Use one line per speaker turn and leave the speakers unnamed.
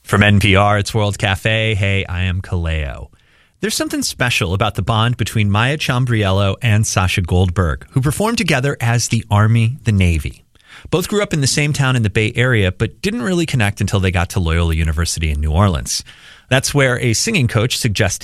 From NPR, it's World Cafe. Hey, I am Kaleo. There's something special about the bond between Maya Chambriello and Sasha Goldberg, who performed together as the Army, the Navy. Both grew up in the same town in the Bay Area, but didn't really connect until they got to Loyola University in New Orleans. That's where a singing coach suggested